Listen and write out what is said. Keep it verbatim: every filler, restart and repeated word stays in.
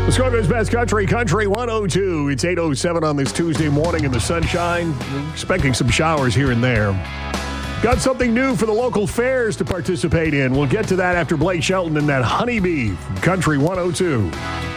Muskoka's best country, Country one oh two. It's eight oh seven on this Tuesday morning in the sunshine. We're expecting some showers here and there. Got something new for the local fairs to participate in. We'll get to that after Blake Shelton and that Honeybee from Country one oh two.